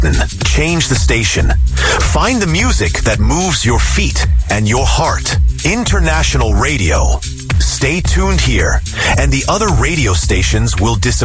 Change the station. Find the music that moves your feet and your heart. International Radio. Stay tuned here, and the other radio stations will disappear.